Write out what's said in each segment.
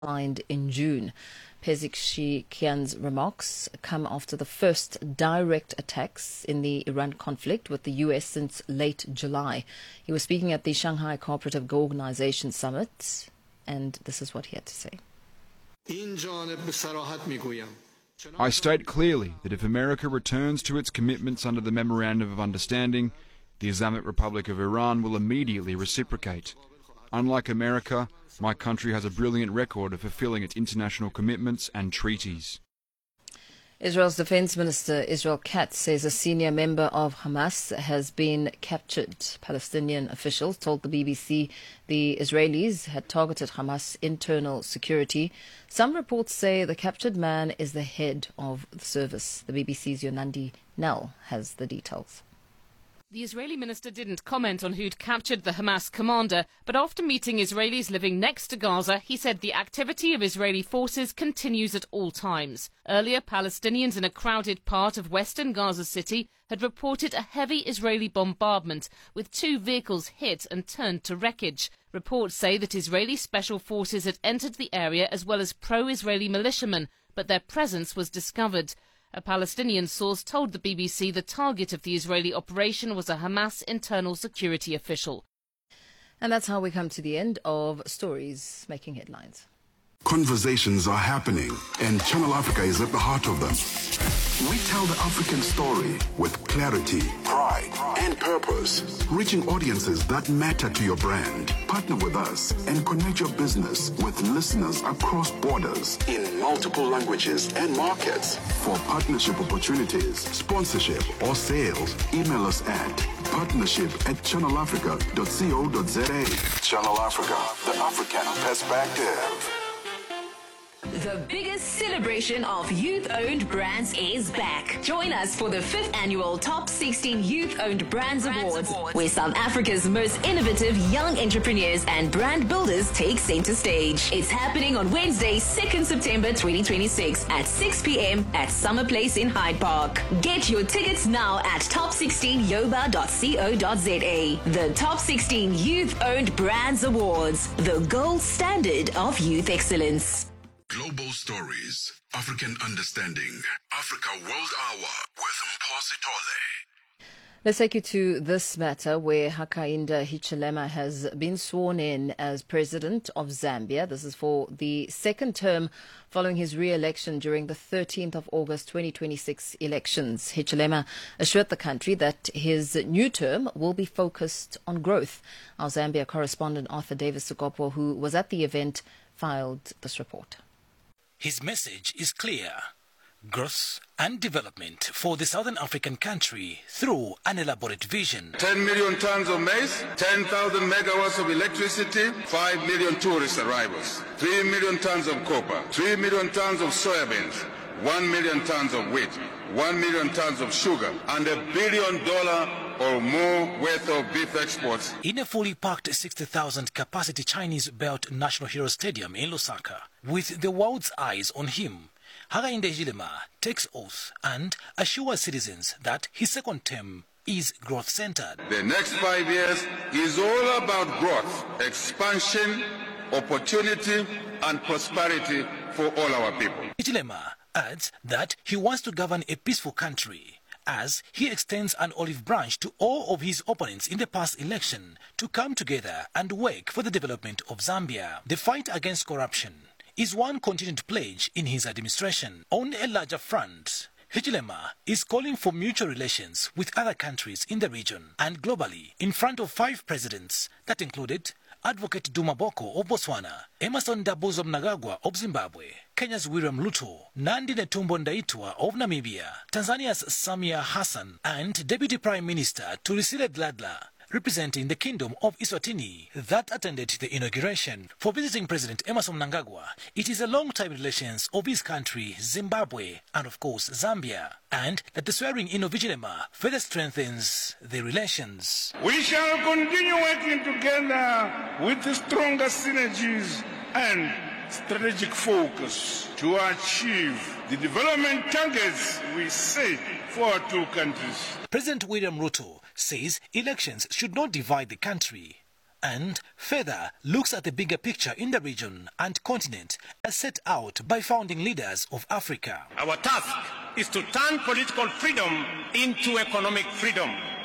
signed in June. Pezeshkian's remarks come after the first direct attacks in the Iran conflict with the US since late July. He was speaking at the Shanghai Cooperative Organization Summit, and this is what he had to say. I state clearly that if America returns to its commitments under the Memorandum of Understanding, the Islamic Republic of Iran will immediately reciprocate. Unlike America, my country has a brilliant record of fulfilling its international commitments and treaties. Israel's Defense Minister Israel Katz says a senior member of Hamas has been captured. Palestinian officials told the BBC the Israelis had targeted Hamas' internal security. Some reports say the captured man is the head of the service. The BBC's Yonandi Nell has the details. The Israeli minister didn't comment on who'd captured the Hamas commander, but after meeting Israelis living next to Gaza, he said the activity of Israeli forces continues at all times. Earlier, Palestinians in a crowded part of western Gaza City had reported a heavy Israeli bombardment, with 2 vehicles hit and turned to wreckage. Reports say that Israeli special forces had entered the area as well as pro-Israeli militiamen, but their presence was discovered. A Palestinian source told the BBC the target of the Israeli operation was a Hamas internal security official. And that's how we come to the end of Stories Making Headlines. Conversations are happening, and Channel Africa is at the heart of them. We tell the African story with clarity, pride, and purpose, reaching audiences that matter to your brand. Partner with us and connect your business with listeners across borders in multiple languages and markets. For partnership opportunities, sponsorship, or sales, email us at partnership@channelafrica.co.za. Channel Africa, the African perspective. The biggest celebration of youth-owned brands is back. Join us for the 5th annual Top 16 Youth-Owned Brands Awards, where South Africa's most innovative young entrepreneurs and brand builders take center stage. It's happening on Wednesday, 2nd September 2026 at 6 p.m. at Summer Place in Hyde Park. Get your tickets now at top16yoba.co.za. The Top 16 Youth-Owned Brands Awards, the gold standard of youth excellence. Global Stories, African Understanding, Africa World Hour with Mphosi Tole. Let's take you to this matter where Hakainde Hichilema has been sworn in as president of Zambia. This is for the second term following his re-election during the 13th of August 2026 elections. Hichilema assured the country that his new term will be focused on growth. Our Zambia correspondent Arthur Davis Sukopo, who was at the event, filed this report. His message is clear: growth and development for the Southern African country through an elaborate vision. 10 million tons of maize, 10,000 megawatts of electricity, 5 million tourist arrivals, 3 million tons of copper, 3 million tons of soybeans, 1 million tons of wheat, 1 million tons of sugar, and $1 billion or more worth of beef exports. In a fully packed 60,000 capacity Chinese Belt National Hero Stadium in Lusaka, with the world's eyes on him, Hakainde Hichilema takes oath and assures citizens that his second term is growth-centered. The next 5 years is all about growth, expansion, opportunity, and prosperity for all our people. Hichilema adds that he wants to govern a peaceful country, as he extends an olive branch to all of his opponents in the past election to come together and work for the development of Zambia. The fight against corruption is one continued pledge in his administration. On a larger front, Hichilema is calling for mutual relations with other countries in the region and globally in front of 5 presidents that included Advocate Duma Boko of Botswana, Emmerson Dabuzwa Mnangagwa of Zimbabwe, Kenya's William Ruto, Nandi Netumbo Ndaitwa of Namibia, Tanzania's Samia Hassan, and Deputy Prime Minister Thulisile Dladla, representing the Kingdom of Eswatini, that attended the inauguration. For visiting President Emmerson Mnangagwa, it is a long-time relations of his country, Zimbabwe, and of course Zambia, and that the swearing-in of Hichilema further strengthens the relations. We shall continue working together with stronger synergies and strategic focus to achieve the development targets we set for our 2 countries. President William Ruto says elections should not divide the country, and further looks at the bigger picture in the region and continent as set out by founding leaders of Africa. Our task is to turn political freedom into economic freedom,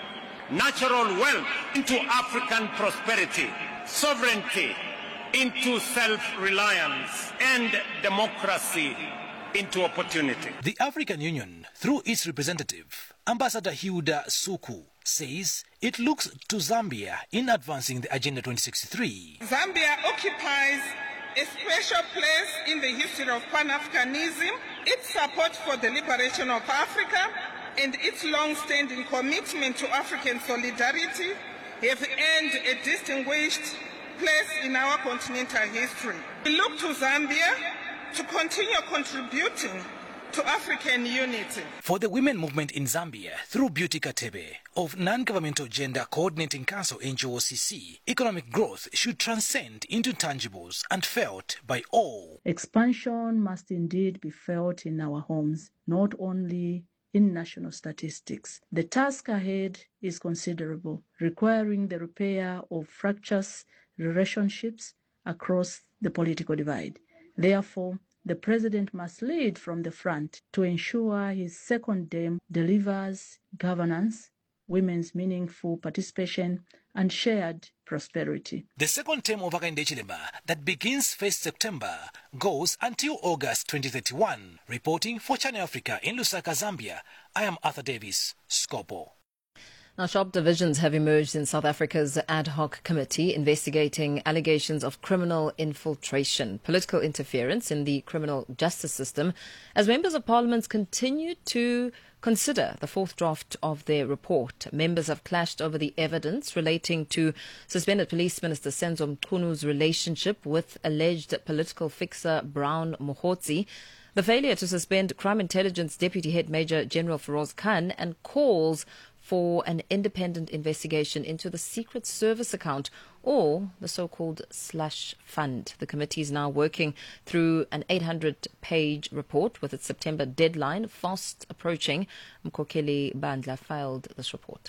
natural wealth into African prosperity, sovereignty into self-reliance, and democracy into opportunity. The African Union, through its representative, Ambassador Hilda Suku, says it looks to Zambia in advancing the Agenda 2063. Zambia occupies a special place in the history of Pan-Africanism. Its support for the liberation of Africa and its long-standing commitment to African solidarity have earned a distinguished place in our continental history. We look to Zambia to continue contributing to African unity. For the women movement in Zambia, through Beauty Katebe of Non-Governmental Gender Coordinating Council NGOCC, economic growth should transcend into tangibles and felt by all. Expansion must indeed be felt in our homes, not only in national statistics. The task ahead is considerable, requiring the repair of fractious relationships across the political divide. Therefore, the President must lead from the front to ensure his second term delivers governance, women's meaningful participation, and shared prosperity. The second term of Hakainde Hichilema that begins 1st September goes until August 2031. Reporting for Channel Africa in Lusaka, Zambia, I am Arthur Davis, Scopo. Now, sharp divisions have emerged in South Africa's ad hoc committee investigating allegations of criminal infiltration, political interference in the criminal justice system, as members of parliament continue to consider the fourth draft of their report. Members have clashed over the evidence relating to suspended Police Minister Senzo Mchunu relationship with alleged political fixer Brown Mokhotsi, the failure to suspend Crime Intelligence Deputy Head Major General Feroz Khan, and calls for an independent investigation into the Secret Service account, or the so-called slush fund. The committee is now working through an 800-page report with its September deadline fast approaching. Mkokeli Bandla filed this report.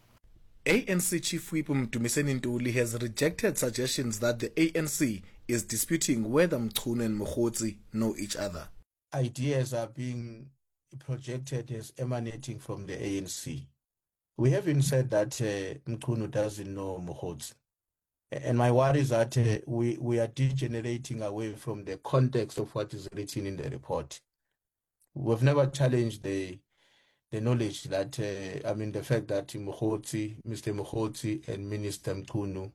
ANC Chief Whip Mdumiseni Ntuli has rejected suggestions that the ANC is disputing whether Mchunu and Mokhotsi know each other. Ideas are being projected as emanating from the ANC. We haven't said that Mchunu doesn't know Mokhotsi. And my worry is that we are degenerating away from the context of what is written in the report. We've never challenged the knowledge that, the fact that Mr. Mokhotsi and Minister Mchunu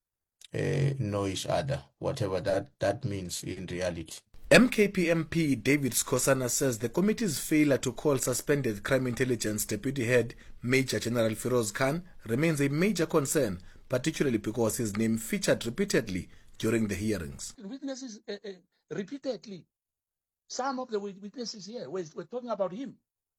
know each other, whatever that means in reality. MKP MP David Skosana says the committee's failure to call suspended Crime Intelligence Deputy Head Major General Feroz Khan remains a major concern, particularly because his name featured repeatedly during the hearings. Witnesses repeatedly. Some of the witnesses here were talking about him.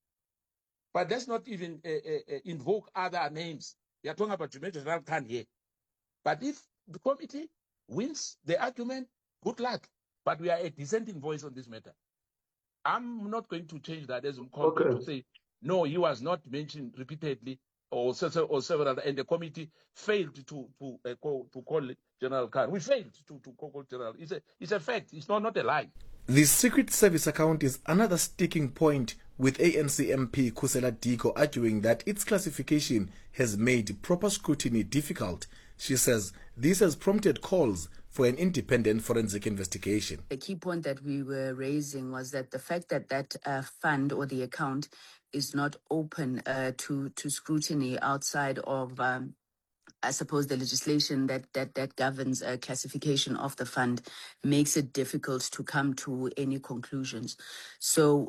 But let's not even invoke other names. We are talking about Major General Khan here. But if the committee wins the argument, good luck. But we are a dissenting voice on this matter. I'm not going to change that as to say, no, he was not mentioned repeatedly or several, and the committee failed to call General Khan. We failed to call General. It's a fact. It's not a lie. The Secret Service account is another sticking point, with ANC MP Khusela Diko arguing that its classification has made proper scrutiny difficult. She says this has prompted calls for an independent forensic investigation. The key point that we were raising was that the fact that fund or the account is not open to scrutiny outside of, I suppose, the legislation that governs classification of the fund makes it difficult to come to any conclusions. So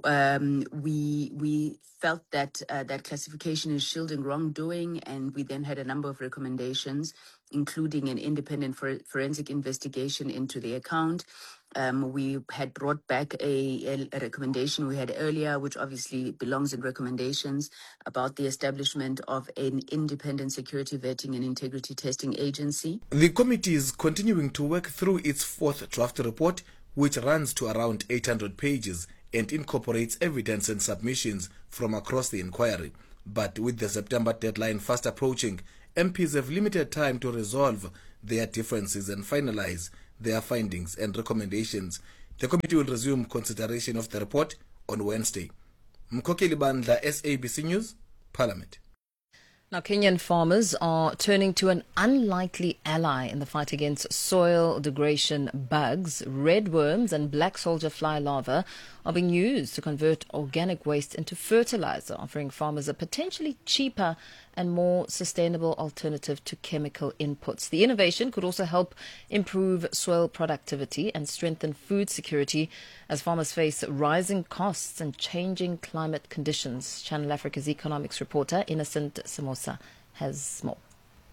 we felt that that classification is shielding wrongdoing, and we then had a number of recommendations, including an independent forensic investigation into the account. We had brought back a recommendation we had earlier, which obviously belongs in recommendations, about the establishment of an independent security vetting and integrity testing agency. The committee is continuing to work through its fourth draft report, which runs to around 800 pages and incorporates evidence and submissions from across the inquiry. But with the September deadline fast approaching, MPs have limited time to resolve their differences and finalize their findings and recommendations. The committee will resume consideration of the report on Wednesday. Mkokeli Bandla, SABC News, Parliament. Now, Kenyan farmers are turning to an unlikely ally in the fight against soil degradation bugs. Redworms and black soldier fly larvae are being used to convert organic waste into fertilizer, offering farmers a potentially cheaper and more sustainable alternative to chemical inputs. The innovation could also help improve soil productivity and strengthen food security as farmers face rising costs and changing climate conditions. Channel Africa's economics reporter Innocent Samosa has more.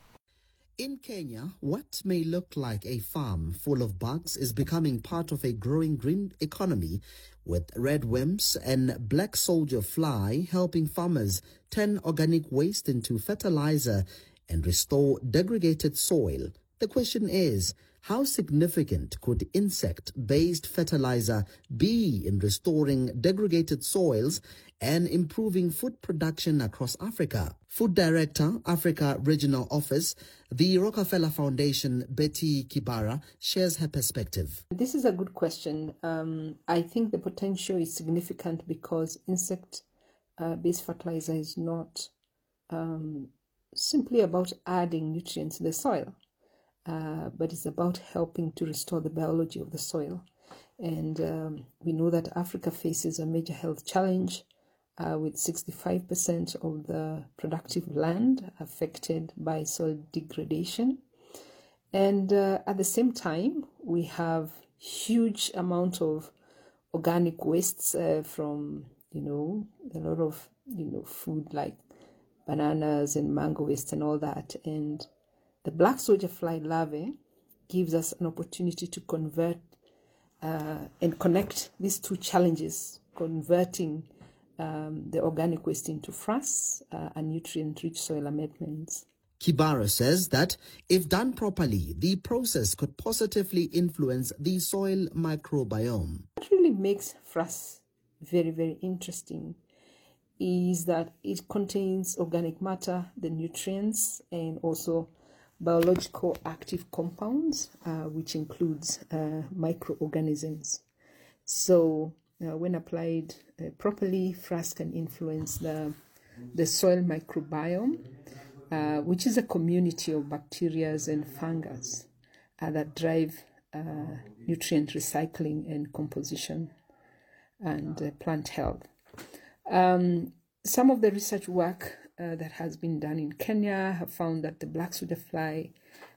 In Kenya, what may look like a farm full of bugs is becoming part of a growing green economy, with redworms and black soldier fly helping farmers turn organic waste into fertilizer and restore degraded soil. The question is, how significant could insect-based fertilizer be in restoring degraded soils and improving food production across Africa? Food Director, Africa Regional Office, the Rockefeller Foundation, Betty Kibara, shares her perspective. This is a good question. I think the potential is significant because insect-based fertilizer is not simply about adding nutrients to the soil, but it's about helping to restore the biology of the soil. And we know that Africa faces a major health challenge with 65% of the productive land affected by soil degradation. And at the same time, we have huge amount of organic wastes from, a lot of, food like bananas and mango waste and all that. And the black soldier fly larvae gives us an opportunity to convert and connect these two challenges, converting the organic waste into frass and nutrient-rich soil amendments. Kibara says that if done properly, the process could positively influence the soil microbiome. What really makes frass very, very interesting is that it contains organic matter, the nutrients, and also biological active compounds, which includes microorganisms. So when applied properly, frass can influence the soil microbiome, which is a community of bacteria and fungus that drive nutrient recycling and composition and plant health. Some of the research work that has been done in Kenya have found that the black soldier fly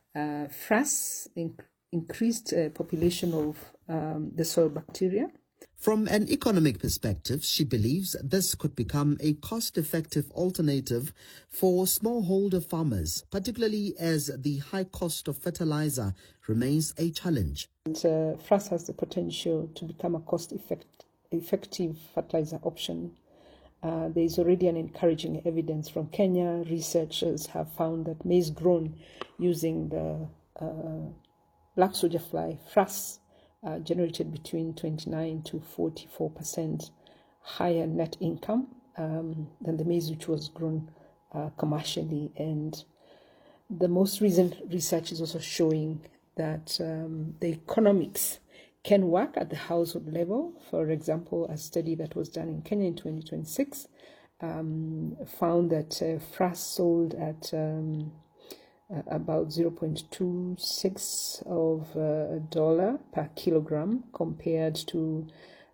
frass increased population of the soil bacteria. From an economic perspective, she believes this could become a cost-effective alternative for smallholder farmers, particularly as the high cost of fertilizer remains a challenge. And, frass has the potential to become a cost-effective fertilizer option. There is already an encouraging evidence from Kenya. Researchers have found that maize grown using the black soldier fly frass generated between 29 to 44% higher net income than the maize which was grown commercially. And the most recent research is also showing that the economics can work at the household level. For example, a study that was done in Kenya in 2026 found that frass sold at about 0.26 of a dollar per kilogram compared to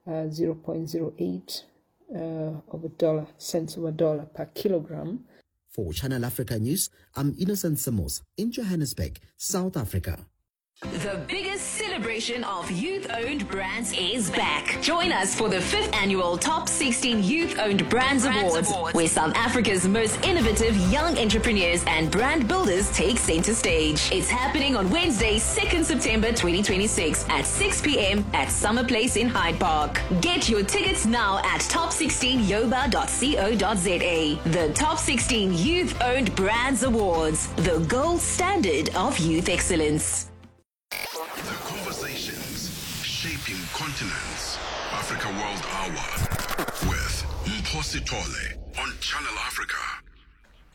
0.08 of a dollar, cents of a dollar per kilogram. For Channel Africa News, I'm Innocent Samos in Johannesburg, South Africa. The biggest celebration of youth-owned brands is back. Join us for the 5th annual Top 16 Youth-Owned Brands Awards, where South Africa's most innovative young entrepreneurs and brand builders take center stage. It's happening on Wednesday, 2nd September 2026 at 6 p.m. at Summer Place in Hyde Park. Get your tickets now at top16yoba.co.za. The Top 16 Youth-Owned Brands Awards, the gold standard of youth excellence. The conversations shaping continents. Africa World Hour with Mposi Tole on Channel Africa.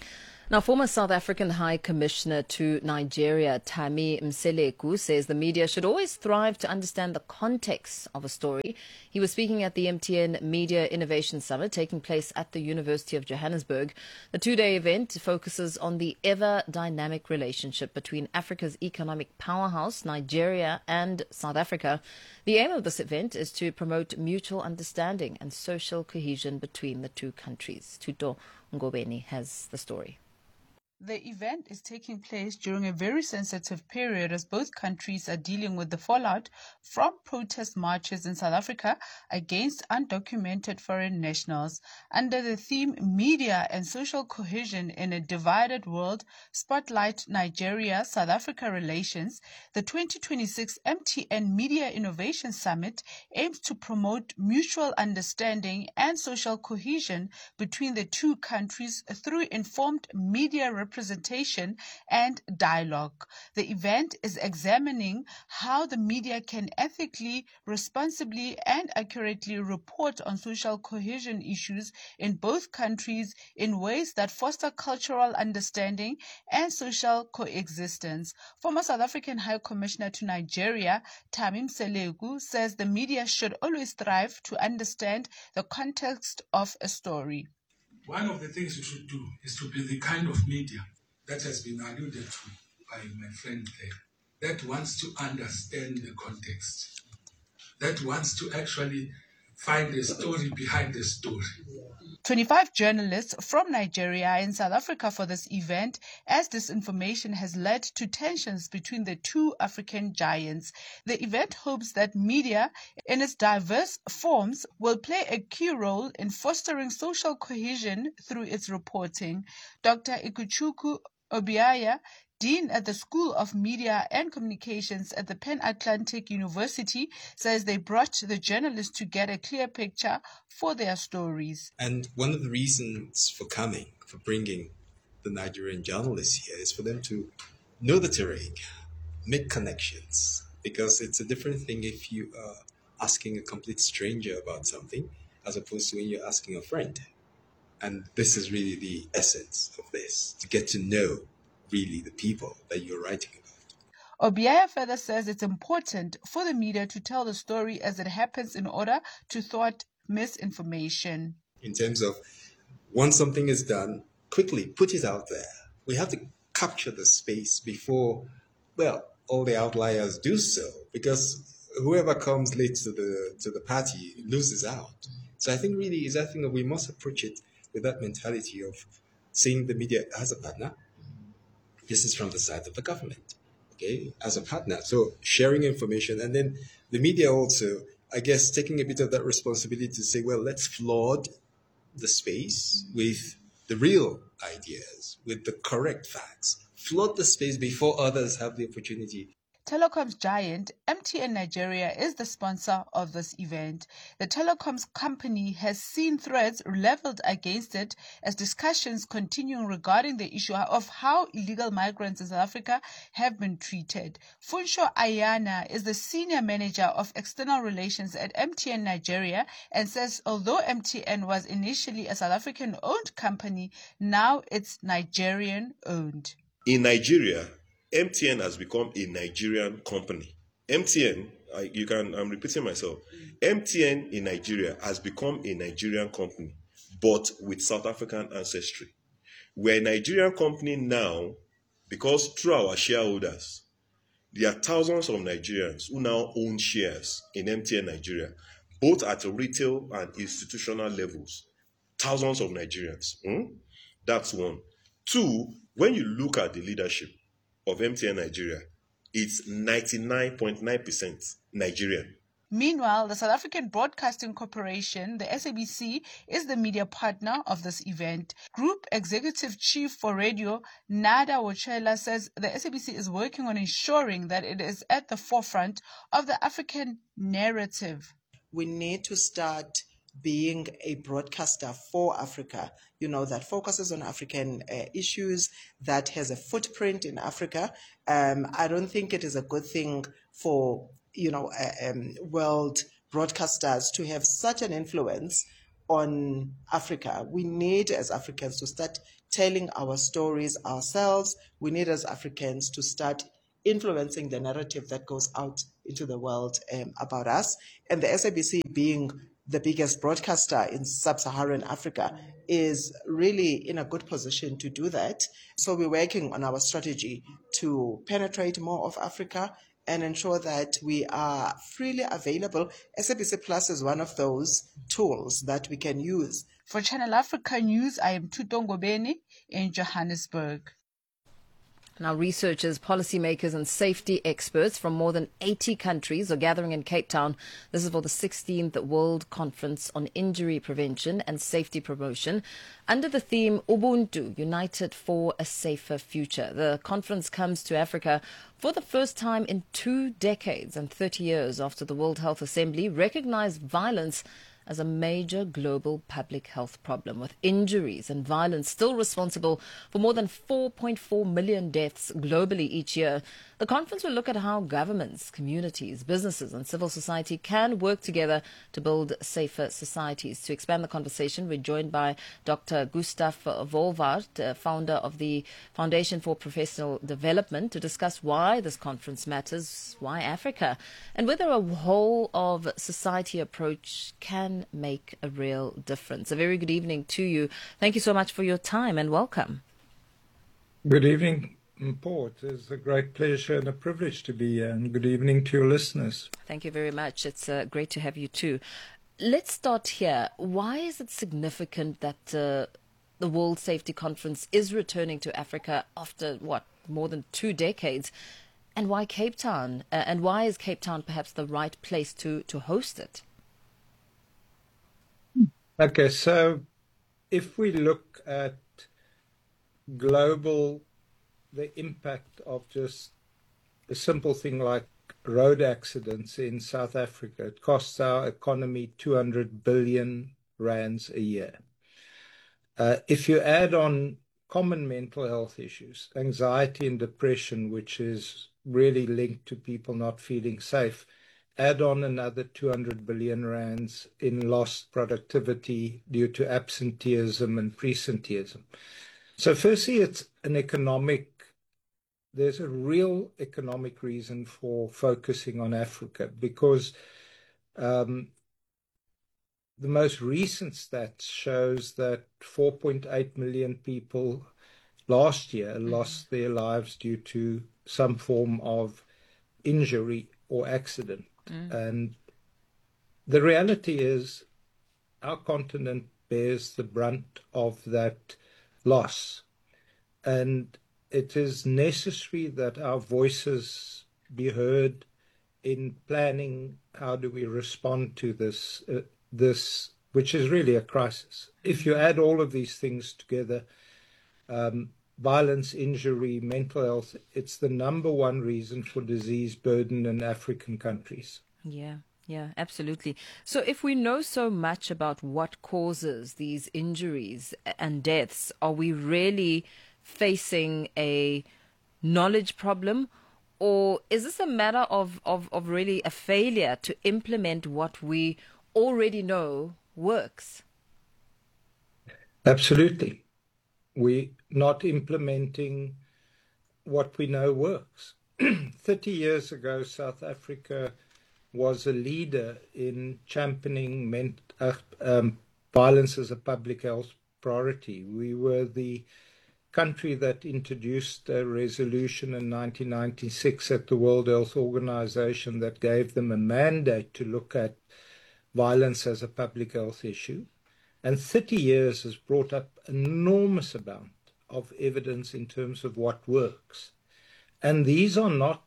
Now, former South African High Commissioner to Nigeria, Thami Mseleku, says the media should always thrive to understand the context of a story. He was speaking at the MTN Media Innovation Summit taking place at the University of Johannesburg. The two-day event focuses on the ever-dynamic relationship between Africa's economic powerhouse, Nigeria, and South Africa. The aim of this event is to promote mutual understanding and social cohesion between the two countries. Tuto Ngobeni has the story. The event is taking place during a very sensitive period as both countries are dealing with the fallout from protest marches in South Africa against undocumented foreign nationals. Under the theme Media and Social Cohesion in a Divided World, Spotlight Nigeria-South Africa Relations, the 2026 MTN Media Innovation Summit aims to promote mutual understanding and social cohesion between the two countries through informed media representation and dialogue. The event is examining how the media can ethically, responsibly, and accurately report on social cohesion issues in both countries in ways that foster cultural understanding and social coexistence. Former South African High Commissioner to Nigeria, Thami Mseleku, says the media should always strive to understand the context of a story. One of the things you should do is to be the kind of media that has been alluded to by my friend there, that wants to understand the context, that wants to actually find a story behind the story. 25 journalists from Nigeria are in South Africa for this event, as disinformation has led to tensions between the two African giants. The event hopes that media, in its diverse forms, will play a key role in fostering social cohesion through its reporting. Dr. Ikuchuku Obiaya, Dean at the School of Media and Communications at the Pan-Atlantic University, says they brought the journalists to get a clear picture for their stories. And one of the reasons for bringing the Nigerian journalists here is for them to know the terrain, make connections, because it's a different thing if you are asking a complete stranger about something as opposed to when you're asking a friend. And this is really the essence of this, to get to know really the people that you're writing about. Obiaya further says it's important for the media to tell the story as it happens in order to thwart misinformation. In terms of, once something is done, quickly put it out there. We have to capture the space before, all the outliers do so, because whoever comes late to the party loses out. So I think really is that thing that we must approach it with that mentality of seeing the media as a partner. This is from the side of the government, okay, as a partner. So sharing information, and then the media also, I guess, taking a bit of that responsibility to say, let's flood the space with the real ideas, with the correct facts. Flood the space before others have the opportunity. Telecoms giant MTN Nigeria is the sponsor of this event. The telecoms company has seen threats leveled against it as discussions continue regarding the issue of how illegal migrants in South Africa have been treated. Funsho Ayana is the senior manager of external relations at MTN Nigeria and says although MTN was initially a South African-owned company, now it's Nigerian-owned. In Nigeria, MTN has become a Nigerian company. MTN, I'm repeating myself, MTN in Nigeria has become a Nigerian company, but with South African ancestry. We're a Nigerian company now because through our shareholders, there are thousands of Nigerians who now own shares in MTN Nigeria, both at retail and institutional levels. Thousands of Nigerians. That's one. Two, when you look at the leadership of MTN Nigeria, it's 99.9% Nigerian. Meanwhile, the South African Broadcasting Corporation, the SABC, is the media partner of this event. Group Executive Chief for Radio, Nada Wochela, says the SABC is working on ensuring that it is at the forefront of the African narrative. We need to start being a broadcaster for Africa, that focuses on African issues, that has a footprint in Africa. I don't think it is a good thing for, world broadcasters to have such an influence on Africa. We need, as Africans, to start telling our stories ourselves. We need as Africans to start influencing the narrative that goes out into the world about us. And the SABC, being the biggest broadcaster in sub-Saharan Africa, is really in a good position to do that. So we're working on our strategy to penetrate more of Africa and ensure that we are freely available. SABC Plus is one of those tools that we can use. For Channel Africa News, I am Tutongo Beni in Johannesburg. Now, researchers, policymakers and safety experts from more than 80 countries are gathering in Cape Town. This is for the 16th World Conference on Injury Prevention and Safety Promotion under the theme Ubuntu, United for a Safer Future. The conference comes to Africa for the first time in 2 decades and 30 years after the World Health Assembly recognized violence as a major global public health problem, with injuries and violence still responsible for more than 4.4 million deaths globally each year. The conference will look at how governments, communities, businesses and civil society can work together to build safer societies. To expand the conversation, we're joined by Dr. Gustav Volvaert, founder of the Foundation for Professional Development, to discuss why this conference matters, why Africa, and whether a whole of society approach can make a real difference. A very good evening to you. Thank you so much for your time and welcome. Good evening, Port. It's a great pleasure and a privilege to be here, and good evening to your listeners. Thank you very much. It's great to have you too. Let's start here. Why is it significant that the World Safety Conference is returning to Africa after, more than 2 decades? And why Cape Town? And why is Cape Town perhaps the right place to host it? Okay, so if we look at the impact of just a simple thing like road accidents in South Africa, it costs our economy 200 billion rands a year. If you add on common mental health issues, anxiety and depression, which is really linked to people not feeling safe, add on another 200 billion rands in lost productivity due to absenteeism and presenteeism. So firstly, there's a real economic reason for focusing on Africa, because the most recent stats shows that 4.8 million people last year lost their lives due to some form of injury or accident. And the reality is our continent bears the brunt of that loss. And it is necessary that our voices be heard in planning how do we respond to this, which is really a crisis. If you add all of these things together, violence, injury, mental health, it's the number one reason for disease burden in African countries. Yeah, absolutely. So if we know so much about what causes these injuries and deaths, are we really facing a knowledge problem, or is this a matter of really a failure to implement what we already know works? Absolutely. We're not implementing what we know works. 30 years ago, South Africa was a leader in championing violence as a public health priority. We were the country that introduced a resolution in 1996 at the World Health Organization that gave them a mandate to look at violence as a public health issue. And 30 years has brought up an enormous amount of evidence in terms of what works. And these are not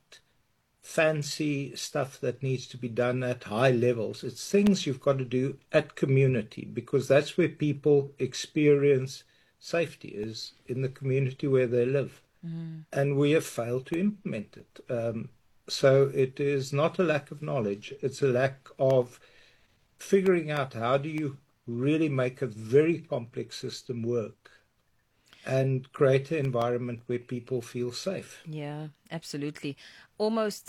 fancy stuff that needs to be done at high levels. It's things you've got to do at community, because that's where people experience safety, is in the community where they live. And we have failed to implement it. So it is not a lack of knowledge, it's a lack of figuring out how do you really make a very complex system work and create an environment where people feel safe. Yeah, absolutely. Almost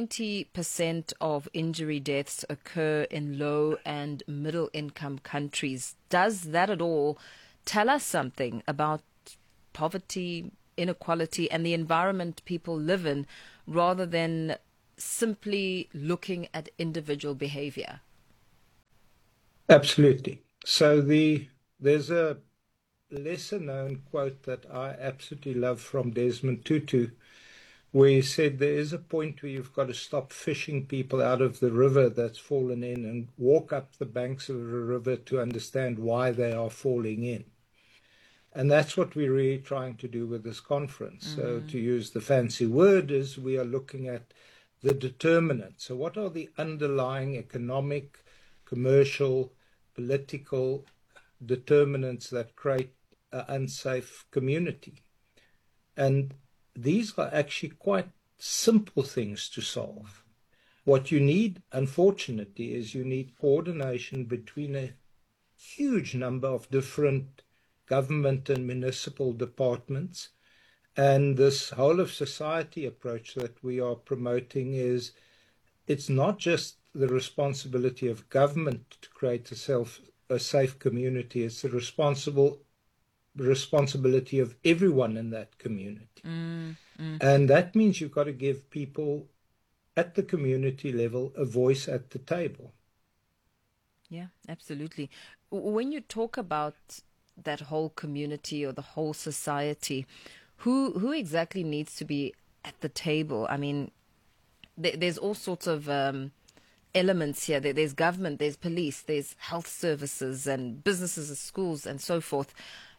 90% of injury deaths occur in low and middle income countries. Does that at all tell us something about poverty, inequality, and the environment people live in, rather than simply looking at individual behavior? Absolutely. So there's a lesser known quote that I absolutely love from Desmond Tutu, where he said there is a point where you've got to stop fishing people out of the river that's fallen in and walk up the banks of the river to understand why they are falling in. And that's what we're really trying to do with this conference. So to use the fancy word is we are looking at the determinants. So what are the underlying economic, commercial, political determinants that create an unsafe community? And these are actually quite simple things to solve. What you need, unfortunately, is you need coordination between a huge number of different government and municipal departments. And this whole of society approach that we are promoting is, it's not just the responsibility of government to create a safe community, it's the responsibility of everyone in that community. And that means you've got to give people at the community level a voice at the table. Yeah, absolutely. When you talk about that whole community or the whole society, who exactly needs to be at the table? I mean, there's all sorts of elements here. There's government, there's police, there's health services and businesses and schools and so forth.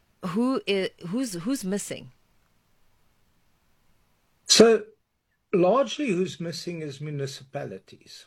Who's missing? So largely who's missing is municipalities.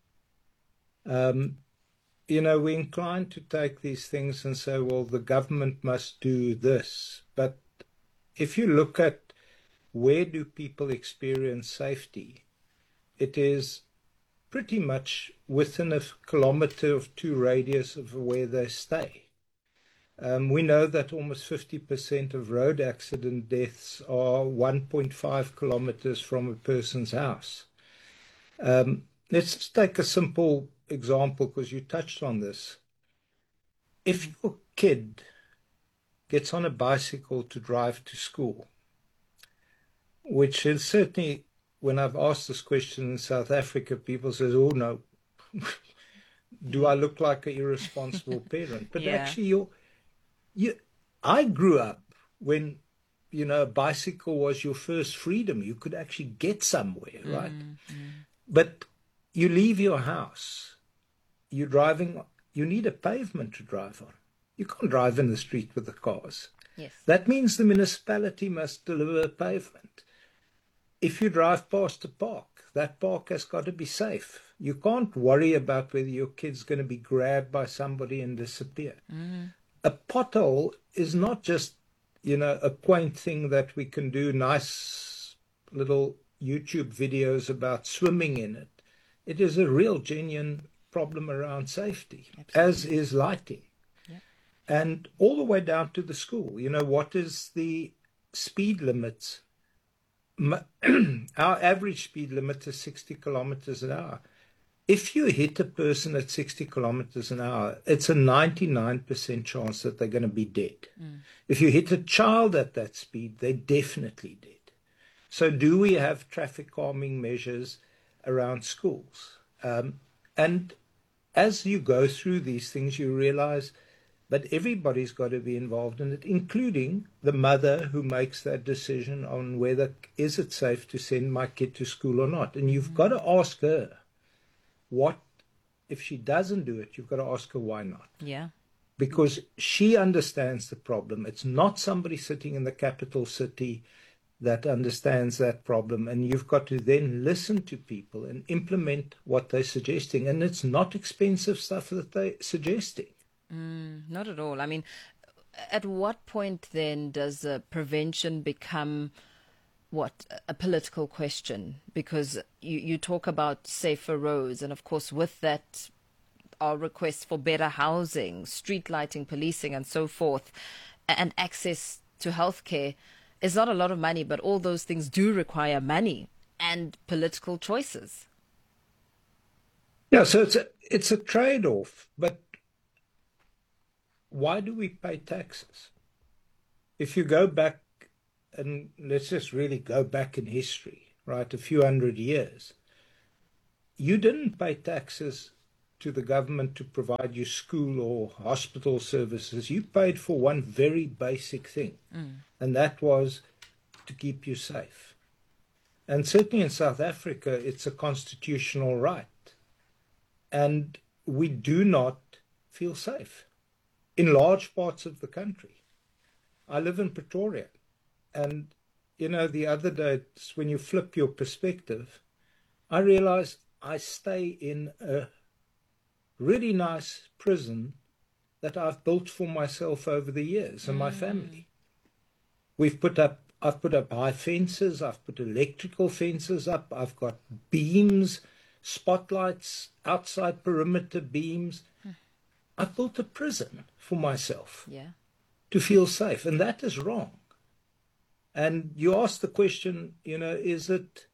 We're inclined to take these things and say, well, the government must do this. But if you look at where do people experience safety, it is pretty much within a kilometer or two radius of where they stay. We know that almost 50% of road accident deaths are 1.5 kilometers from a person's house. Let's just take a simple example, because you touched on this. If your kid gets on a bicycle to drive to school, which is certainly, when I've asked this question in South Africa, people say, oh no, do I look like an irresponsible parent? But actually, I grew up when, a bicycle was your first freedom. You could actually get somewhere, right? But you leave your house, you're driving, you need a pavement to drive on. You can't drive in the street with the cars. Yes. That means the municipality must deliver a pavement. If you drive past a park, that park has got to be safe. You can't worry about whether your kid's going to be grabbed by somebody and disappear. A pothole is not just, a quaint thing that we can do nice little YouTube videos about swimming in it. It is a real, genuine problem around safety, as is lighting. And all the way down to the school. What is the speed limits? Our average speed limit is 60 kilometers an hour. If you hit a person at 60 kilometers an hour, it's a 99% chance that they're going to be dead. If you hit a child at that speed, they're definitely dead. So do we have traffic calming measures around schools? And as you go through these things, you realize but everybody's got to be involved in it, including the mother who makes that decision on whether is it safe to send my kid to school or not. And you've got to ask her, what if she doesn't do it? You've got to ask her why not. Yeah. Because she understands the problem. It's not somebody sitting in the capital city that understands that problem. And you've got to then listen to people and implement what they're suggesting. And it's not expensive stuff that they're suggesting. Not at all. I mean, at what point then does prevention become a political question? Because you talk about safer roads, and of course with that are requests for better housing, street lighting, policing and so forth, and access to healthcare. It's not a lot of money, but all those things do require money and political choices. Yeah, so it's a trade-off, but why do we pay taxes? If you go back and let's just really go back in history, right, a few hundred years, you didn't pay taxes to the government to provide you school or hospital services. You paid for one very basic thing, and that was to keep you safe. And certainly in South Africa, it's a constitutional right. And we do not feel safe in large parts of the country. I live in Pretoria, and, you know, the other day, when you flip your perspective, I realized I stay in a really nice prison that I've built for myself over the years and my family. I've put up high fences, I've put electrical fences up, I've got beams, spotlights, outside perimeter beams. I've built a prison for myself to feel safe, and that is wrong. And you ask the question, you know, is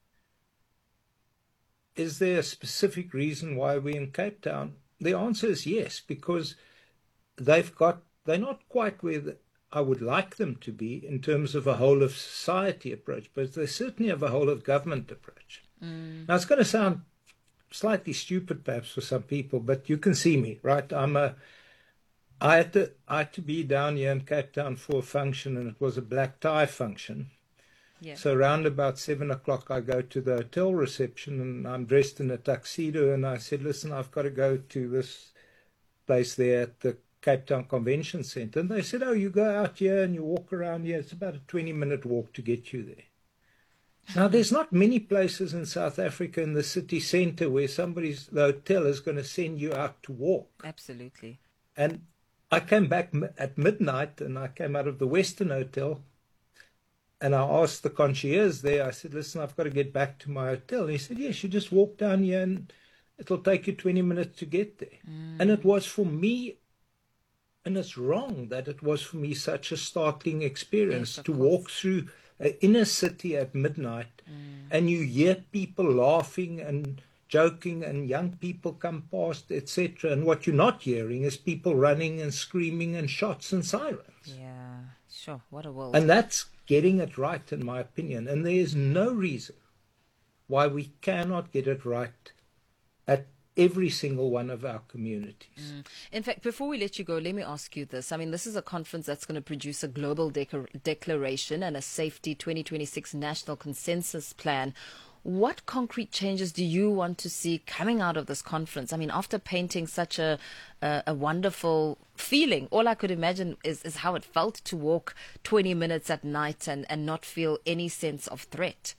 there a specific reason why we're in Cape Town? The answer is yes, because they're not quite where I would like them to be in terms of a whole of society approach, but they certainly have a whole of government approach. Now, it's going to sound slightly stupid perhaps for some people, but you can see me, right? I had to be down here in Cape Town for a function, and it was a black tie function. Yeah. So around about 7 o'clock, I go to the hotel reception, and I'm dressed in a tuxedo, and I said, listen, I've got to go to this place there at the Cape Town Convention Centre. And they said, oh, you go out here and you walk around here. It's about a 20-minute walk to get you there. Now, there's not many places in South Africa in the city centre where the hotel is going to send you out to walk. Absolutely. And I came back at midnight, and I came out of the Western Hotel, and I asked the concierge there, I said, listen, I've got to get back to my hotel. And he said, yes, you just walk down here and it'll take you 20 minutes to get there. And it was for me, and it's wrong that it was for me such a startling experience to walk through an inner city at midnight, and you hear people laughing and joking, and young people come past, etc. And what you're not hearing is people running and screaming and shots and sirens. Yeah, sure. What a world. And that's getting it right, in my opinion. And there is no reason why we cannot get it right at every single one of our communities. In fact, before we let you go, let me ask you this. I mean, this is a conference that's going to produce a global declaration and a safety 2026 national consensus plan. What concrete changes do you want to see coming out of this conference? I mean, after painting such a wonderful feeling, all I could imagine is how it felt to walk 20 minutes at night and not feel any sense of threat.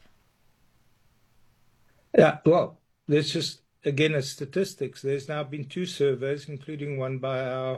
Yeah, well, there's just, again, as statistics, there's now been 2 surveys, including one by our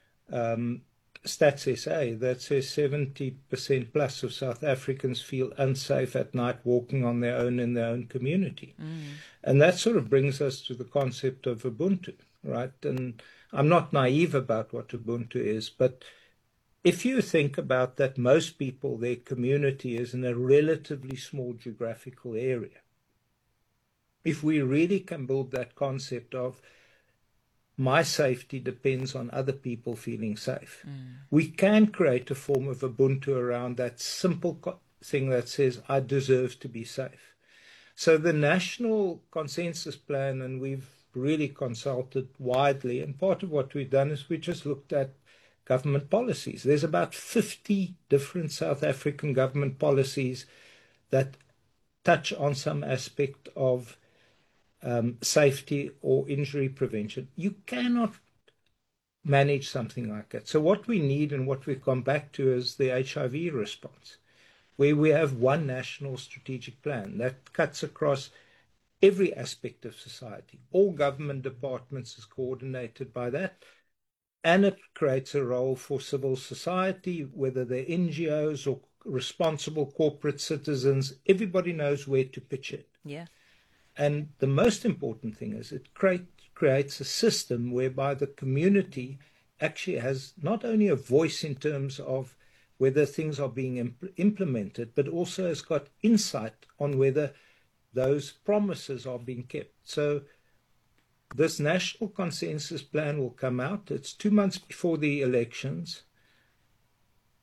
Stats SA, that says 70% plus of South Africans feel unsafe at night walking on their own in their own community. And that sort of brings us to the concept of Ubuntu, right? And I'm not naive about what Ubuntu is, but if you think about that, most people, their community is in a relatively small geographical area. If we really can build that concept of my safety depends on other people feeling safe, we can create a form of Ubuntu around that simple thing that says, I deserve to be safe. So the national consensus plan, and we've really consulted widely, and part of what we've done is we just looked at government policies. There's about 50 different South African government policies that touch on some aspect of safety or injury prevention. You cannot manage something like that. So what we need, and what we've gone back to, is the HIV response, where we have one national strategic plan that cuts across every aspect of society. All government departments is coordinated by that, and it creates a role for civil society, whether they're NGOs or responsible corporate citizens. Everybody knows where to pitch it. Yeah. And the most important thing is it creates a system whereby the community actually has not only a voice in terms of whether things are being implemented, but also has got insight on whether those promises are being kept. So this national consensus plan will come out. It's 2 months before the elections.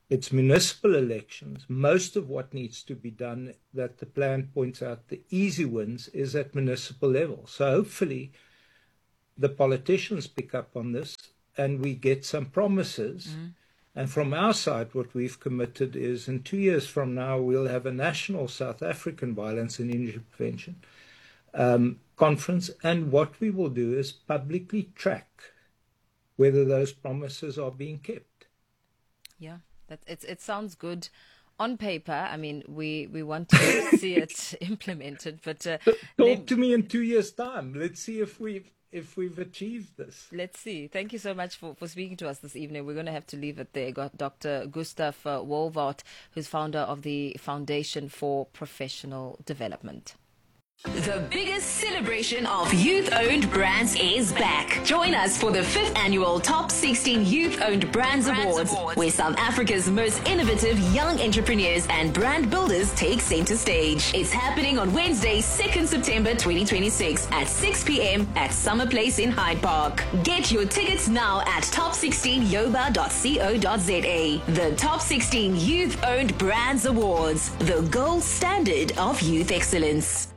It's municipal elections. Most of what needs to be done, that the plan points out, the easy wins, is at municipal level. So hopefully the politicians pick up on this and we get some promises. And from our side, what we've committed is in 2 years from now, we'll have a national South African violence and injury prevention conference. And what we will do is publicly track whether those promises are being kept. Yeah, it sounds good on paper. I mean, we want to see it implemented. But talk to me in 2 years' time. Let's see if we've achieved this. Let's see. Thank you so much for speaking to us this evening. We're going to have to leave it there. Got Dr. Gustav Wolvaardt, who's founder of the Foundation for Professional Development. The biggest celebration of youth-owned brands is back. Join us for the 5th annual Top 16 Youth-Owned Brands Awards, where South Africa's most innovative young entrepreneurs and brand builders take center stage. It's happening on Wednesday, 2nd September 2026 at 6 p.m. at Summer Place in Hyde Park. Get your tickets now at top16yoba.co.za. The Top 16 Youth-Owned Brands Awards, the gold standard of youth excellence.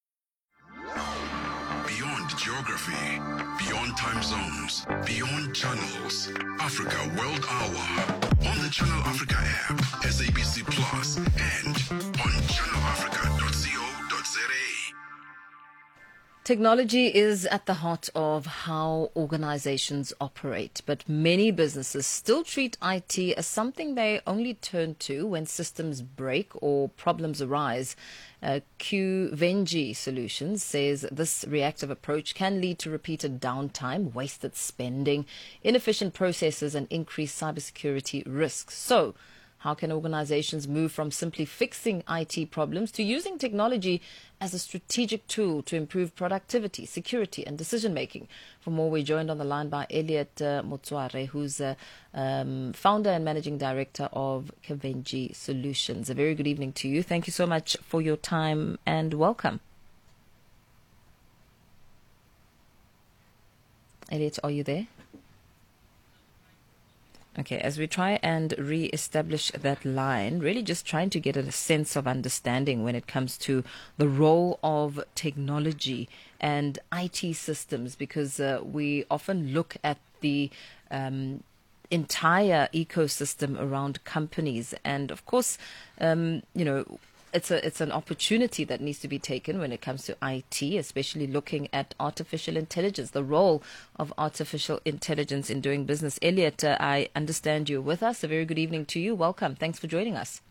Geography, beyond time zones, beyond channels. Africa World Hour on the Channel Africa app, SABC Plus, and on channelafrica.co.za. Technology is at the heart of how organizations operate, but many businesses still treat IT as something they only turn to when systems break or problems arise. Qvenji Solutions says this reactive approach can lead to repeated downtime, wasted spending, inefficient processes, and increased cybersecurity risks. So, how can organizations move from simply fixing IT problems to using technology as a strategic tool to improve productivity, security, and decision-making? For more, we're joined on the line by Elliot Motsware, who's founder and managing director of Qvenji Solutions. A very good evening to you. Thank you so much for your time and welcome. Elliot, are you there? Okay, as we try and re-establish that line, really just trying to get a sense of understanding when it comes to the role of technology and IT systems, because we often look at the entire ecosystem around companies. And of course, it's an opportunity that needs to be taken when it comes to IT, especially looking at artificial intelligence, the role of artificial intelligence in doing business. Elliot, I understand you're with us. A very good evening to you. Welcome. Thanks for joining us.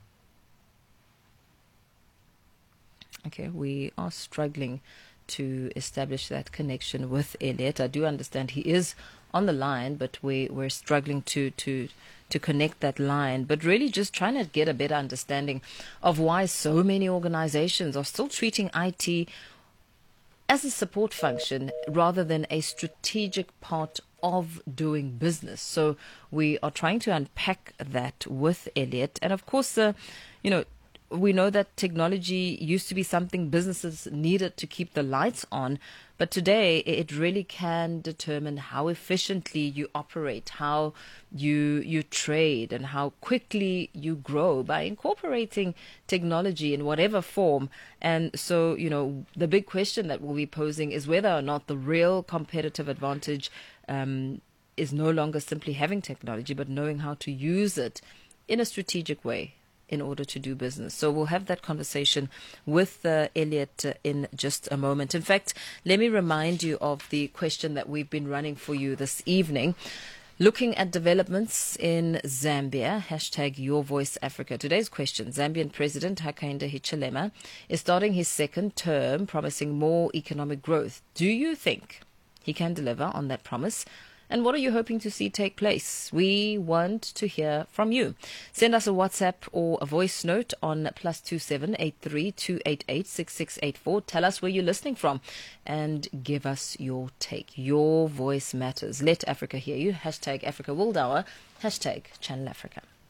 Okay, we are struggling to establish that connection with Elliot. I do understand he is on the line, but we're struggling to connect that line, but really just trying to get a better understanding of why so many organizations are still treating IT as a support function rather than a strategic part of doing business. So we are trying to unpack that with Elliot. And of course, we know that technology used to be something businesses needed to keep the lights on, but today it really can determine how efficiently you operate, how you trade, and how quickly you grow by incorporating technology in whatever form. And so, the big question that we'll be posing is whether or not the real competitive advantage is no longer simply having technology, but knowing how to use it in a strategic way in order to do business. So we'll have that conversation with Elliot in just a moment. In fact, let me remind you of the question that we've been running for you this evening. Looking at developments in Zambia, hashtag Your Voice Africa. Today's question, Zambian President Hakainde Hichilema is starting his second term, promising more economic growth. Do you think he can deliver on that promise? And what are you hoping to see take place? We want to hear from you. Send us a WhatsApp or a voice note on +27 83 288 6684. Tell us where you're listening from and give us your take. Your voice matters. Let Africa hear you. Hashtag Africa World Hour. Hashtag Channel Africa.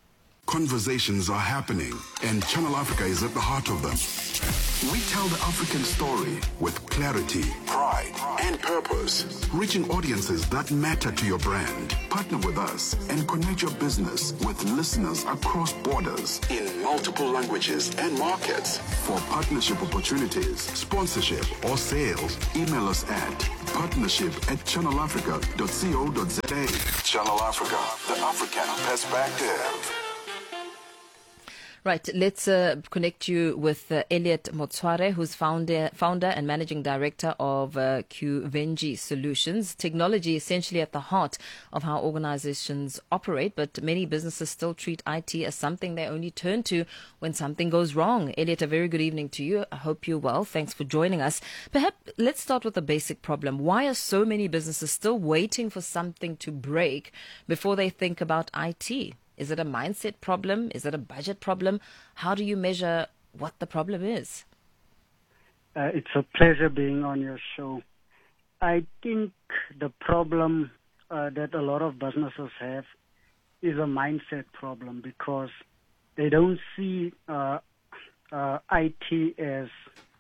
Conversations are happening, and Channel Africa is at the heart of them. We tell the African story with clarity, pride, and purpose, reaching audiences that matter to your brand. Partner with us and connect your business with listeners across borders in multiple languages and markets. For partnership opportunities, sponsorship, or sales, email us at partnership@channelafrica.co.za. Channel Africa, the African perspective. Right, let's connect you with Elliot Motsware, who's founder and managing director of QVenji Solutions. Technology essentially at the heart of how organizations operate, but many businesses still treat IT as something they only turn to when something goes wrong. Elliot, a very good evening to you. I hope you're well. Thanks for joining us. Perhaps let's start with the basic problem. Why are so many businesses still waiting for something to break before they think about IT? Is it a mindset problem? Is it a budget problem? How do you measure what the problem is? It's a pleasure being on your show. I think the problem that a lot of businesses have is a mindset problem because they don't see IT as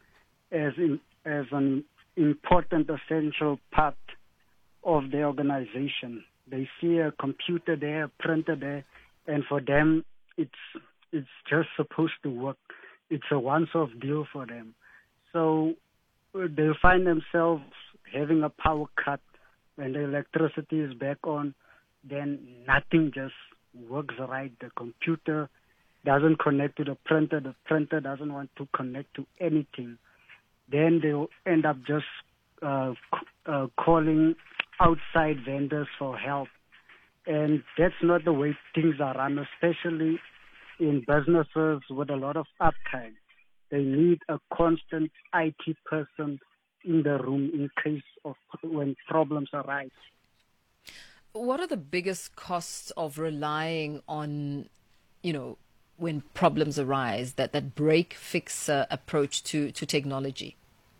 an important, essential part of the organization. They see a computer there, a printer there, and for them, it's just supposed to work. It's a once-off deal for them. So they find themselves having a power cut when the electricity is back on. Then nothing just works right. The computer doesn't connect to the printer doesn't want to connect to anything. Then they'll end up just calling outside vendors for help. And that's not the way things are run, especially in businesses with a lot of uptime. They need a constant IT person in the room in case of when problems arise. What are the biggest costs of relying on, when problems arise, that break-fix approach to technology?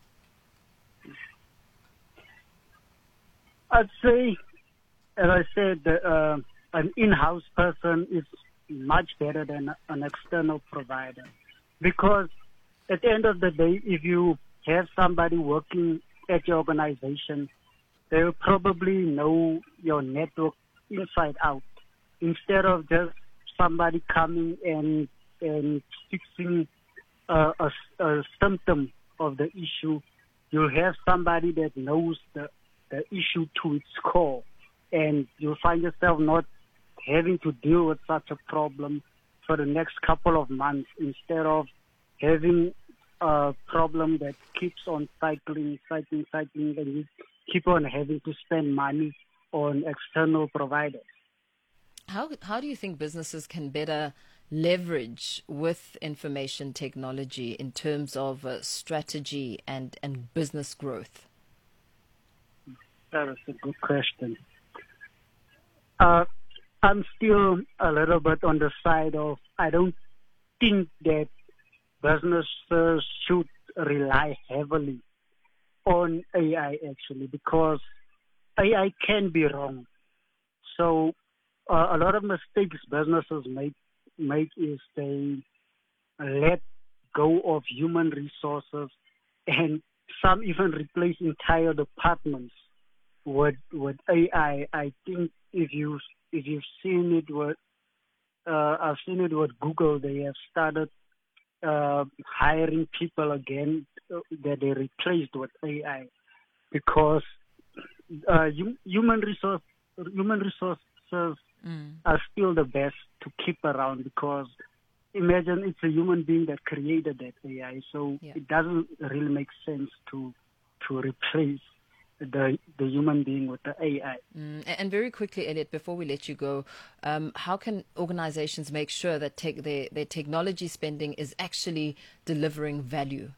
I'd say, as I said, an in-house person is much better than an external provider. Because at the end of the day, if you have somebody working at your organization, they will probably know your network inside out. Instead of just somebody coming and fixing a symptom of the issue, you'll have somebody that knows the issue to its core. And you'll find yourself not having to deal with such a problem for the next couple of months instead of having a problem that keeps on cycling, and you keep on having to spend money on external providers. How do you think businesses can better leverage with information technology in terms of strategy and business growth? That is a good question. I'm still a little bit on the side of I don't think that businesses should rely heavily on AI actually because AI can be wrong. So a lot of mistakes businesses make is they let go of human resources and some even replace entire departments with AI. I think if you've seen it with I've seen it with Google. They have started hiring people again that they replaced with AI because human resources are still the best to keep around because imagine it's a human being that created that AI, so it doesn't really make sense to replace the human being with the AI. And very quickly, Elliot, before we let you go, how can organizations make sure that their technology spending is actually delivering value?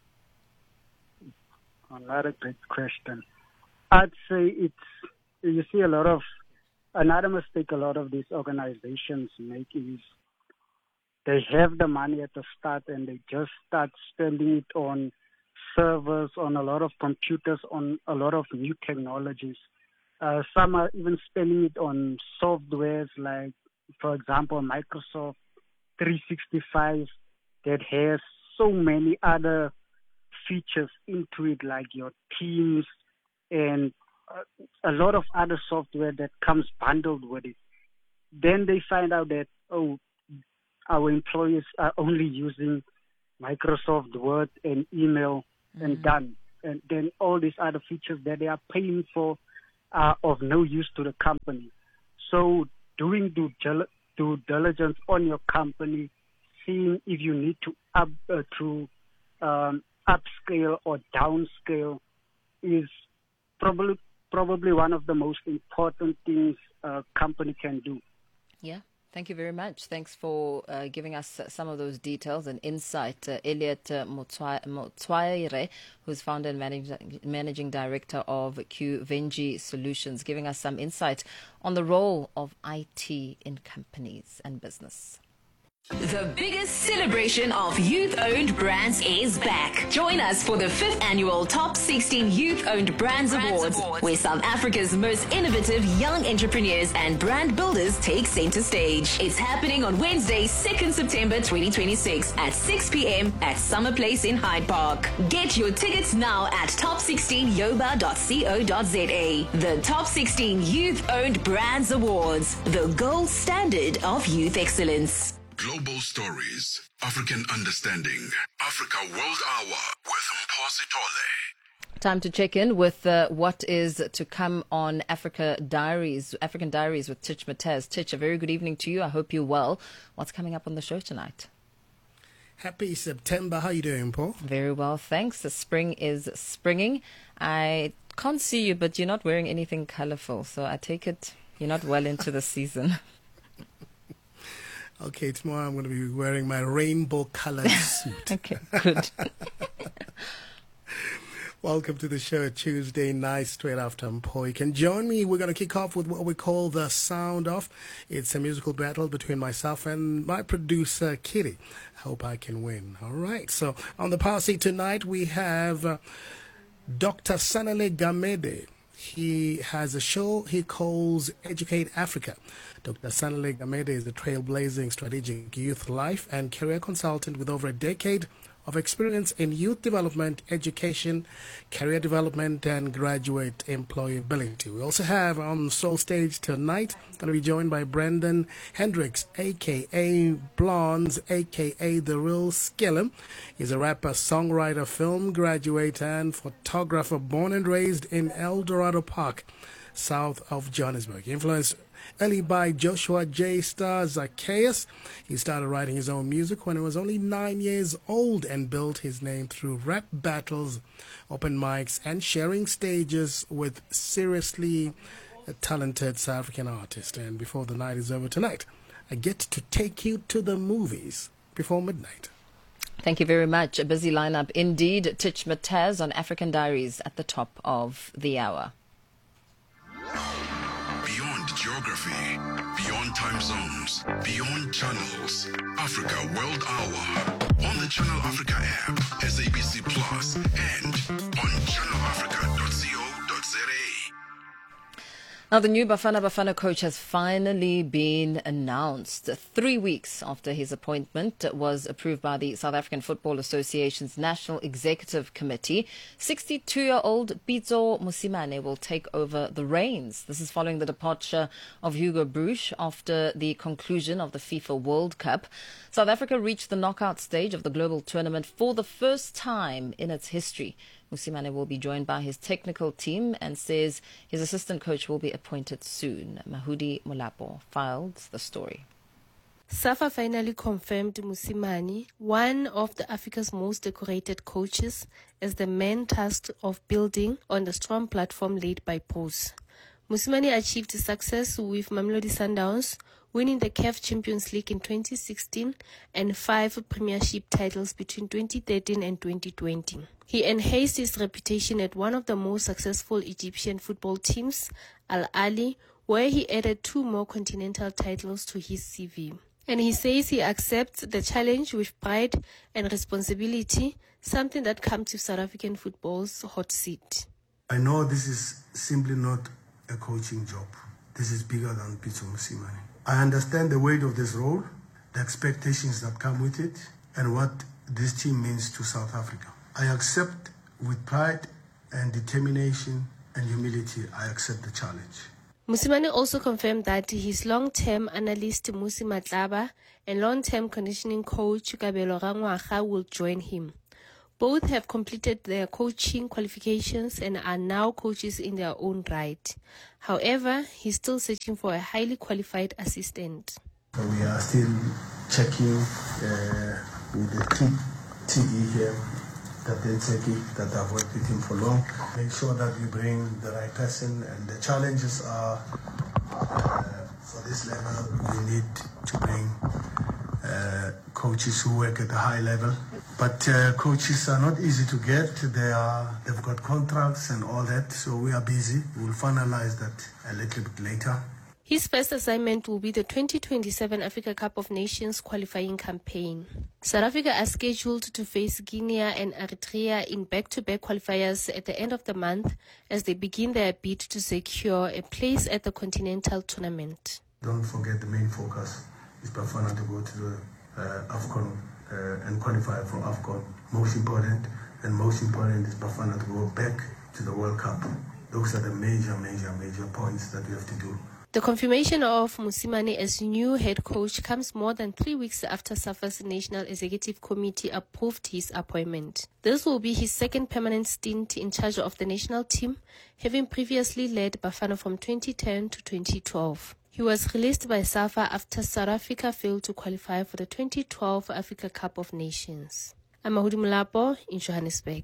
Another great question. I'd say you see another mistake a lot of these organizations make is they have the money at the start and they just start spending it on servers, on a lot of computers, on a lot of new technologies. Some are even spending it on softwares like for example, Microsoft 365 that has so many other features into it, like your Teams and a lot of other software that comes bundled with it. Then they find out that, our employees are only using Microsoft Word and email and done. And then all these other features that they are paying for are of no use to the company. So doing due diligence on your company, seeing if you need to upscale or downscale is probably one of the most important things a company can do. Yeah. Thank you very much. Thanks for giving us some of those details and insight. Elliot Motswaire, who's founder and managing director of QVenji Solutions, giving us some insight on the role of IT in companies and business. The biggest celebration of youth-owned brands is back. Join us for the 5th annual Top 16 Youth-Owned Brands Awards, where South Africa's most innovative young entrepreneurs and brand builders take center stage. It's happening on Wednesday, 2nd September 2026 at 6 p.m. at Summer Place in Hyde Park. Get your tickets now at top16yoba.co.za. The Top 16 Youth-Owned Brands Awards, the gold standard of youth excellence. Global Stories, African Understanding, Africa World Hour with Mphosi Tole. Time to check in with what is to come on African Diaries with Titch Mataz. Titch, a very good evening to you. I hope you're well. What's coming up on the show tonight? Happy September. How you doing, Paul? Very well, thanks. The spring is springing. I can't see you, but you're not wearing anything colorful, so I take it you're not well into the season. Okay, tomorrow I'm going to be wearing my rainbow-colored suit. Okay, good. Welcome to the show Tuesday night, straight after Mpho. You can join me. We're going to kick off with what we call the Sound Off. It's a musical battle between myself and my producer, Kitty. I hope I can win. All right, so on the power seat tonight, we have Dr. Sanele Gamede. He has a show he calls Educate Africa. Dr. Sanele Gamede is a trailblazing strategic youth life and career consultant with over a decade of experience in youth development, education, career development, and graduate employability. We also have on Soul Stage tonight, going to be joined by Brendan Hendricks, a.k.a. Blondes, a.k.a. The Real Skillum. He's a rapper, songwriter, film graduate, and photographer born and raised in El Dorado Park, south of Johannesburg. Influenced early by Joshua J. Star Zacchaeus. He started writing his own music when he was only 9 years old and built his name through rap battles, open mics, and sharing stages with seriously talented South African artists. And before the night is over tonight, I get to take you to the movies before midnight. Thank you very much. A busy lineup indeed. Titch Mataz on African Diaries at the top of the hour. Beyond geography, beyond time zones, beyond channels, Africa World Hour on the Channel Africa app, SABC Plus, and on channelafrica.co.za. Now, the new Bafana Bafana coach has finally been announced. 3 weeks after his appointment was approved by the South African Football Association's National Executive Committee, 62-year-old Pitso Mosimane will take over the reins. This is following the departure of Hugo Broos after the conclusion of the FIFA World Cup. South Africa reached the knockout stage of the global tournament for the first time in its history. Mosimane will be joined by his technical team and says his assistant coach will be appointed soon. Mahudi Molapo filed the story. SAFA finally confirmed Mosimane, one of the Africa's most decorated coaches, as the man tasked of building on the strong platform laid by Pose. Mosimane achieved success with Mamelodi Sundowns, winning the CAF Champions League in 2016 and 5 premiership titles between 2013 and 2020. He enhanced his reputation at one of the most successful Egyptian football teams, Al Ahly, where he added 2 more continental titles to his CV. And he says he accepts the challenge with pride and responsibility, something that comes to South African football's hot seat. I know this is simply not a coaching job. This is bigger than Pitso Mosimane. I understand the weight of this role, the expectations that come with it, and what this team means to South Africa. I accept with pride and determination and humility, I accept the challenge. Mosimane also confirmed that his long-term analyst Musi Matlaba and long-term conditioning coach Kabelo Rangwaga will join him. Both have completed their coaching qualifications and are now coaches in their own right. However, he's still searching for a highly qualified assistant. We are still checking with the TE here, that I've worked with him for long. Make sure that we bring the right person, and the challenges are for this level, we need to bring coaches who work at a high level. But coaches are not easy to get. They've got contracts and all that, so we are busy. We'll finalize that a little bit later. His first assignment will be the 2027 Africa Cup of Nations qualifying campaign. South Africa are scheduled to face Guinea and Eritrea in back-to-back qualifiers at the end of the month as they begin their bid to secure a place at the continental tournament. Don't forget the main focus is Bafana to go to the AFCON and qualify for AFCON. Most important is Bafana to go back to the World Cup. Those are the major points that we have to do. The confirmation of Mosimane as new head coach comes more than 3 weeks after SAFA's National Executive Committee approved his appointment. This will be his second permanent stint in charge of the national team, having previously led Bafana from 2010 to 2012. He was released by SAFA after South Africa failed to qualify for the 2012 Africa Cup of Nations. I'm Mahudi Mulapo in Johannesburg.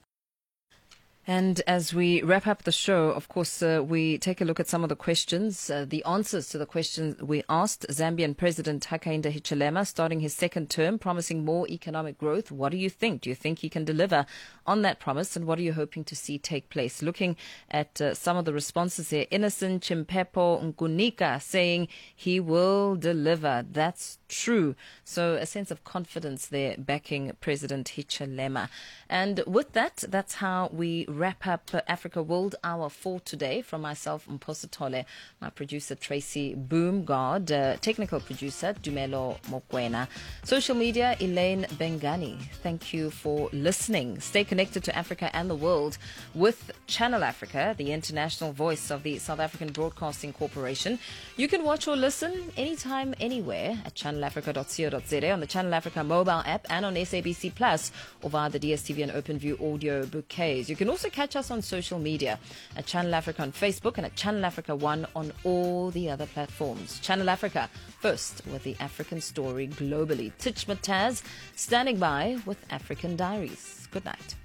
And as we wrap up the show, of course, we take a look at some of the questions, the answers to the questions we asked. Zambian President Hakainde Hichilema starting his second term, promising more economic growth. What do you think? Do you think he can deliver on that promise? And what are you hoping to see take place? Looking at some of the responses here, Innocent Chimpepo Nkunika saying he will deliver. That's true. So a sense of confidence there backing President Hichilema. And with that, that's how we wrap up Africa World Hour for today. From myself, Mphosa Thole, my producer Tracy Boomgard, technical producer Dumelo Mokwena, social media Elaine Bengani. Thank you for listening. Stay connected to Africa and the world with Channel Africa, the international voice of the South African Broadcasting Corporation. You can watch or listen anytime, anywhere at channelafrica.co.za, on the Channel Africa mobile app, and on SABC Plus, or via the DSTV and OpenView audio bouquets. You can also catch us on social media at Channel Africa on Facebook and at Channel Africa 1 on all the other platforms. Channel Africa, first with the African story globally. Tich Mataz standing by with African Diaries. Good night.